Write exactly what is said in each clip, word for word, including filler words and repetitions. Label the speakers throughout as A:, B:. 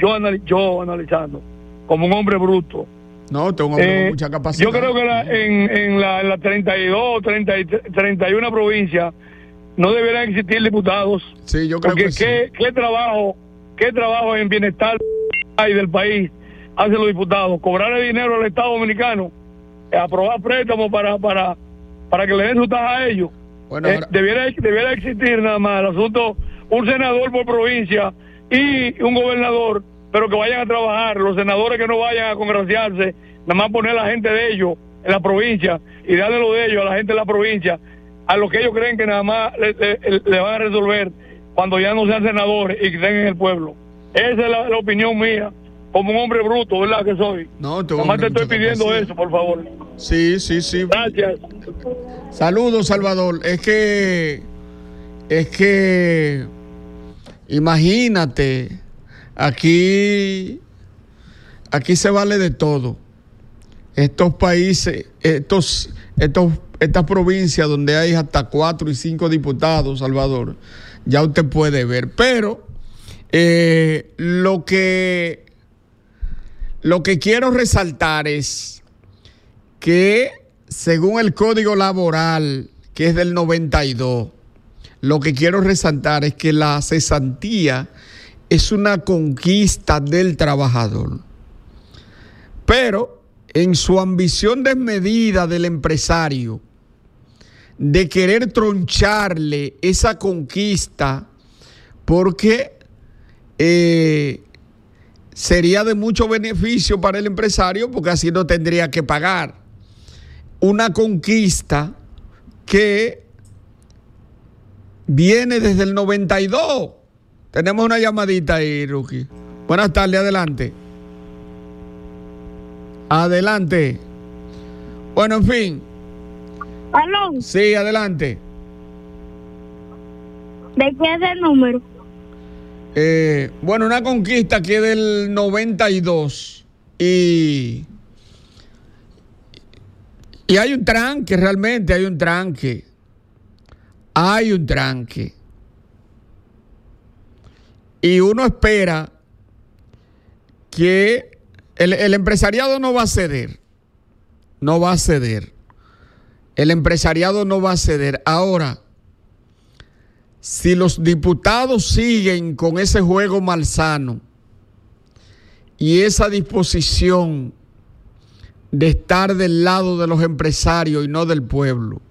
A: yo, anal, yo analizando, como un hombre bruto.
B: No, tengo un hombre
A: eh,
B: con mucha capacidad.
A: Yo creo que la, en, en la, en la treinta y dos, treinta, treinta y una provincias no deberían existir diputados.
B: Sí, yo creo
A: porque
B: que sí.
A: qué, qué trabajo, qué trabajo en bienestar del país hacen los diputados. Cobrarle dinero al Estado Dominicano, eh, aprobar préstamos para, para, para que le den su taja a ellos.
B: Bueno,
A: eh,
B: ahora...
A: debiera, debiera existir nada más el asunto, un senador por provincia y un gobernador, pero que vayan a trabajar. Los senadores que no vayan a congraciarse, nada más poner a la gente de ellos en la provincia y darle lo de ellos a la gente de la provincia, a lo que ellos creen que nada más le, le, le van a resolver cuando ya no sean senadores y que estén en el pueblo. Esa es la, la opinión mía, como un hombre bruto, ¿verdad que soy?
B: No,
A: nada más te estoy pidiendo capacidad. Eso, por favor.
B: Sí, sí, sí.
A: Gracias.
B: Saludos, Salvador. Es que, es que, imagínate, aquí, aquí se vale de todo. Estos países, estos, estos, estas provincias donde hay hasta cuatro y cinco diputados, Salvador, ya usted puede ver. Pero eh, lo que, lo que quiero resaltar es que según el Código Laboral, que es del noventa y dos, lo que quiero resaltar es que la cesantía es una conquista del trabajador. Pero en su ambición desmedida del empresario de querer troncharle esa conquista, porque eh, sería de mucho beneficio para el empresario, porque así no tendría que pagar. Una conquista que viene desde el noventa y dos. Tenemos una llamadita ahí, Ruki. Buenas tardes, adelante. Adelante. Bueno, en fin.
C: ¿Aló?
B: Sí, adelante.
C: ¿De qué es el número?
B: Eh, bueno, una conquista que es del noventa y dos. Y... Y hay un tranque, realmente hay un tranque. Hay un tranque. Y uno espera que el, el empresariado no va a ceder. No va a ceder. El empresariado no va a ceder. Ahora, si los diputados siguen con ese juego malsano y esa disposición de estar del lado de los empresarios y no del pueblo,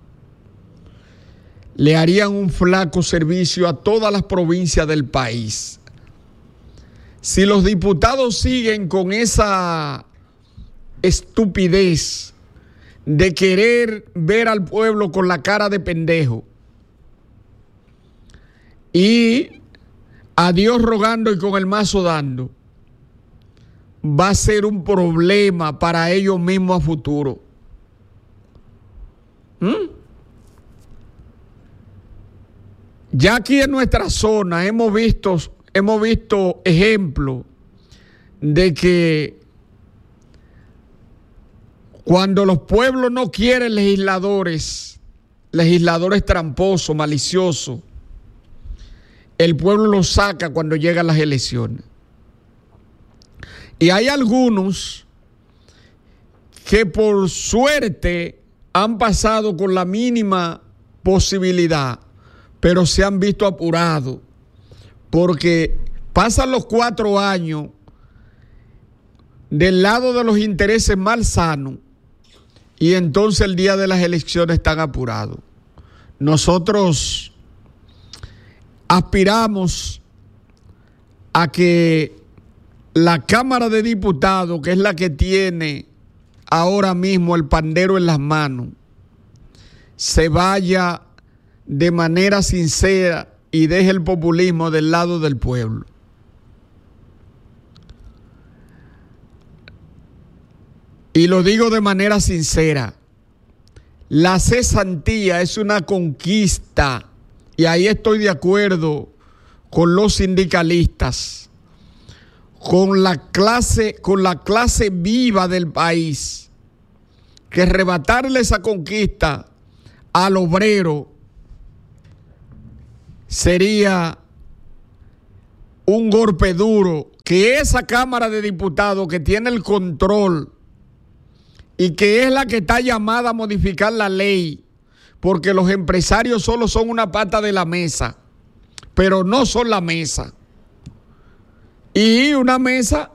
B: le harían un flaco servicio a todas las provincias del país. Si los diputados siguen con esa estupidez de querer ver al pueblo con la cara de pendejo y a Dios rogando y con el mazo dando, va a ser un problema para ellos mismos a futuro. ¿Mm? Ya aquí en nuestra zona hemos visto, hemos visto ejemplos de que cuando los pueblos no quieren legisladores, legisladores tramposos, maliciosos, el pueblo los saca cuando llegan las elecciones. Y hay algunos que por suerte han pasado con la mínima posibilidad, pero se han visto apurados, porque pasan los cuatro años del lado de los intereses malsanos y entonces el día de las elecciones están apurados. Nosotros aspiramos a que la Cámara de Diputados, que es la que tiene ahora mismo el pandero en las manos, se vaya de manera sincera y deje el populismo del lado del pueblo. Y lo digo de manera sincera, la cesantía es una conquista, y ahí estoy de acuerdo con los sindicalistas, con la clase, con la clase viva del país, que arrebatarle esa conquista al obrero sería un golpe duro que esa Cámara de Diputados que tiene el control y que es la que está llamada a modificar la ley, porque los empresarios solo son una pata de la mesa, pero no son la mesa. Y una mesa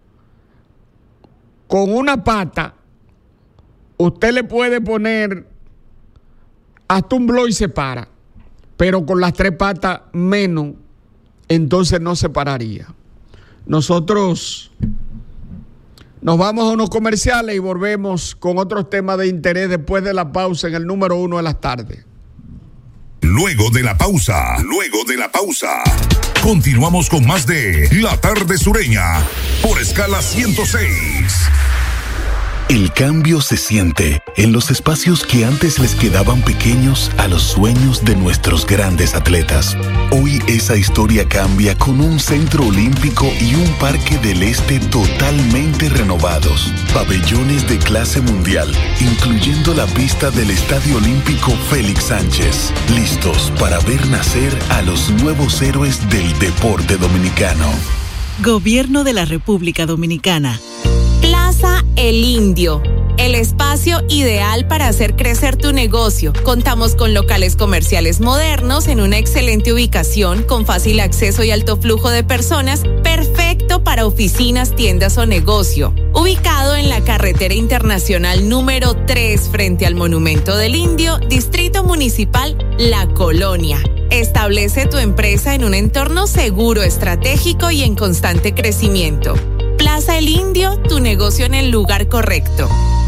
B: con una pata, usted le puede poner hasta un blow y se para, pero con las tres patas menos, entonces no se pararía. Nosotros nos vamos a unos comerciales y volvemos con otros temas de interés después de la pausa en el número uno de las tardes.
D: Luego de la pausa, luego de la pausa, continuamos con más de La Tarde Sureña por Escala ciento seis.
E: El cambio se siente en los espacios que antes les quedaban pequeños a los sueños de nuestros grandes atletas. Hoy esa historia cambia con un centro olímpico y un parque del este totalmente renovados. Pabellones de clase mundial, incluyendo la pista del Estadio Olímpico Félix Sánchez. Listos para ver nacer a los nuevos héroes del deporte dominicano.
F: Gobierno de la República Dominicana.
G: Plaza El Indio, el espacio ideal para hacer crecer tu negocio. Contamos con locales comerciales modernos en una excelente ubicación con fácil acceso y alto flujo de personas, perfecto para oficinas, tiendas o negocio. Ubicado en la carretera internacional número tres frente al Monumento del Indio, Distrito Municipal La Colonia. Establece tu empresa en un entorno seguro, estratégico y en constante crecimiento. Plaza El Indio, tu negocio en el lugar correcto.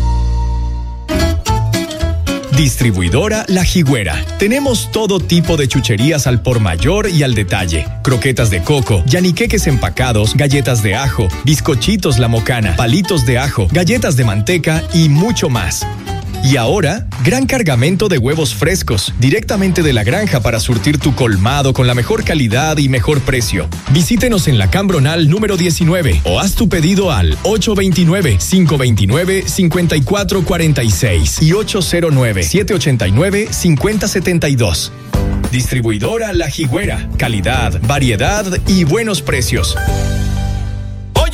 H: Distribuidora La Jigüera. Tenemos todo tipo de chucherías al por mayor y al detalle. Croquetas de coco, yaniqueques empacados, galletas de ajo, bizcochitos La Mocana, palitos de ajo, galletas de manteca y mucho más. Y ahora, gran cargamento de huevos frescos, directamente de la granja para surtir tu colmado con la mejor calidad y mejor precio. Visítenos en la Cambronal número diecinueve o haz tu pedido al ocho dos nueve, cinco dos nueve, cinco cuatro cuatro seis y ocho cero nueve, siete ocho nueve, cinco cero siete dos. Distribuidora La Jigüera. Calidad, variedad y buenos precios.